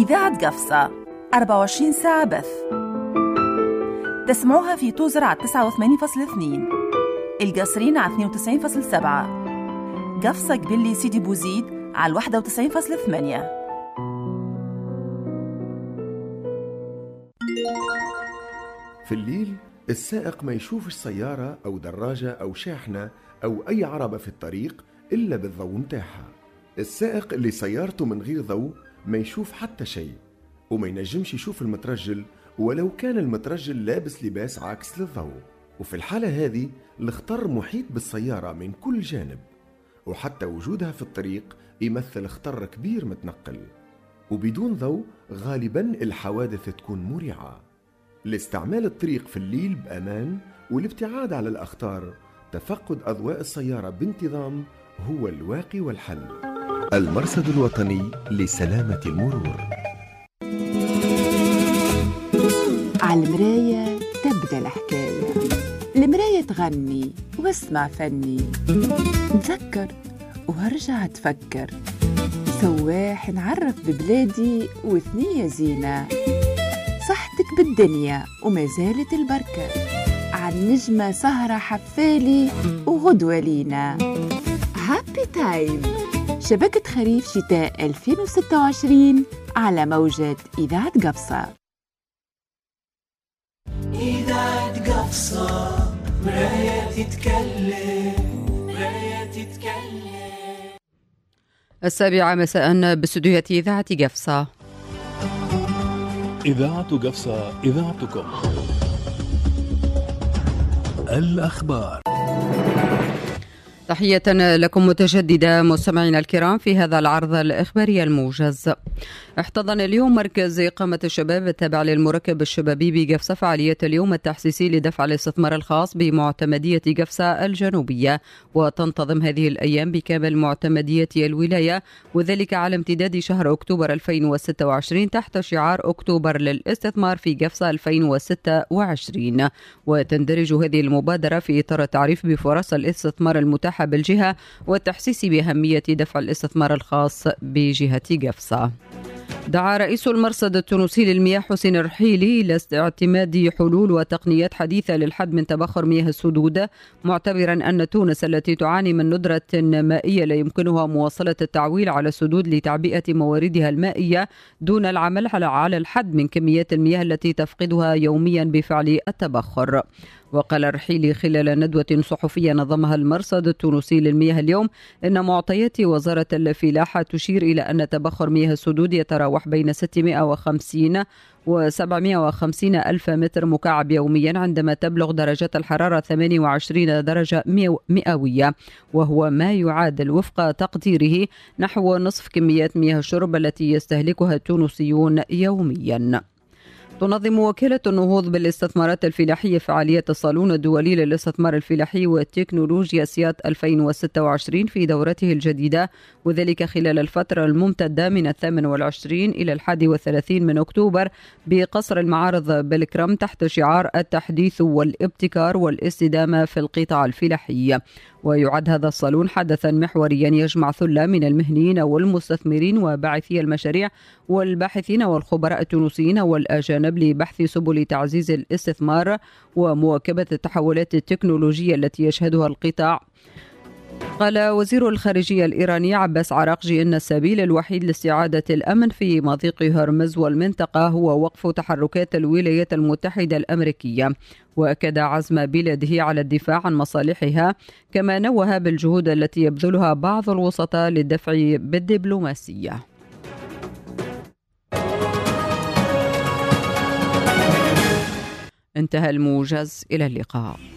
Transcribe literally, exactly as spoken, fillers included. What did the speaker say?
إذاعة قفصة أربعة وعشرين ساعة بث. تسمعوها في توزر على تسعة وثمانين فاصل اثنين، القصرين على اثنين وتسعين فاصل سبعة، قفصة قبلي سيدي بوزيد على واحد وتسعين فاصل ثمانية. في الليل السائق ما يشوفش سيارة أو دراجة أو شاحنة أو أي عربة في الطريق إلا بالضوء متاعها. السائق اللي سيارته من غير ضوء ما يشوف حتى شيء، وما ينجمش يشوف المترجل ولو كان المترجل لابس لباس عاكس للضوء. وفي الحالة هذه الخطر محيط بالسيارة من كل جانب، وحتى وجودها في الطريق يمثل خطر كبير متنقل. وبدون ضوء غالبا الحوادث تكون مريعة. لاستعمال الطريق في الليل بأمان والابتعاد على الأخطار، تفقد أضواء السيارة بانتظام هو الواقي والحل. المرصد الوطني لسلامة المرور. على المراية تبدأ الحكاية، المراية تغني واسمع فني، نذكر وارجع تفكر، سواح نعرف ببلادي وثنية زينة، صحتك بالدنيا وما زالت البركة، عن نجمة سهرة حفالي وغدوة لينا. هابي تايم، شبكة خريف شتاء ألفين وستة وعشرين على موجة إذاعة قفصة. إذاعة قفصة، مراية تتكلم، مراية تتكلم. السابعة مساء باستديوهات إذاعة قفصة. إذاعة قفصة، إذاعتكم. الأخبار. تحية لكم متجددة مستمعينا الكرام في هذا العرض الإخباري الموجز. احتضن اليوم مركز إقامة الشباب التابع للمركب الشبابي بقفصة فعالية اليوم التحسيسي لدفع الاستثمار الخاص بمعتمدية قفصة الجنوبية، وتنتظم هذه الأيام بكامل معتمدية الولاية، وذلك على امتداد شهر أكتوبر ألفين وستة وعشرين تحت شعار أكتوبر للاستثمار في قفصة ألفين وستة وعشرين. وتندرج هذه المبادرة في إطار التعريف بفرص الاستثمار المتاحة بالجهة والتحسيس بأهمية دفع الاستثمار الخاص بجهة قفصة. دعا رئيس المرصد التونسي للمياه حسين الرحيلي إلى اعتماد حلول وتقنيات حديثة للحد من تبخر مياه السدود، معتبرا أن تونس التي تعاني من ندرة مائية لا يمكنها مواصلة التعويل على السدود لتعبئة مواردها المائية دون العمل على الحد من كميات المياه التي تفقدها يوميا بفعل التبخر. وقال الرحيلي خلال ندوة صحفية نظمها المرصد التونسي للمياه اليوم إن معطيات وزارة الفلاحة تشير إلى أن تبخر مياه السدود يتراوح بين ستمائة وخمسين وسبعمائة وخمسين ألف متر مكعب يوميا، عندما تبلغ درجة الحرارة ثمانية وعشرين درجة مئوية، وهو ما يعادل وفق تقديره نحو نصف كميات مياه الشرب التي يستهلكها التونسيون يوميا. تنظم وكالة النهوض بالاستثمارات الفلاحية فعالية الصالون الدولي للاستثمار الفلاحي والتكنولوجيا سيات ألفين وستة وعشرين في دورته الجديدة، وذلك خلال الفترة الممتدة من الثامن والعشرين إلى الحادي والثلاثين من أكتوبر بقصر المعارض بالكرم تحت شعار التحديث والابتكار والاستدامة في القطاع الفلاحي. ويعد هذا الصالون حدثا محوريا يجمع ثلة من المهنيين والمستثمرين وباعثي المشاريع والباحثين والخبراء التونسيين والأجانب لبحث سبل تعزيز الاستثمار ومواكبة التحولات التكنولوجية التي يشهدها القطاع. قال وزير الخارجية الإيراني عباس عراقجي إن السبيل الوحيد لاستعادة الأمن في مضيق هرمز والمنطقة هو وقف تحركات الولايات المتحدة الأمريكية، وأكد عزم بلاده على الدفاع عن مصالحها، كما نوه بالجهود التي يبذلها بعض الوسطاء للدفع بالدبلوماسية. انتهى الموجز، إلى اللقاء.